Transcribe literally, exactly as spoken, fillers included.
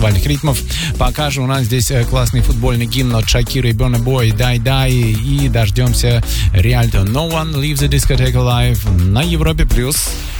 танцевальных ритмов. Пока же у нас здесь классный футбольный гимн от Шакиры и Burna Boy «Дай-дай». И дождемся Rialto «No One Leaves the Discotheque Alive» на Европе+. плюс.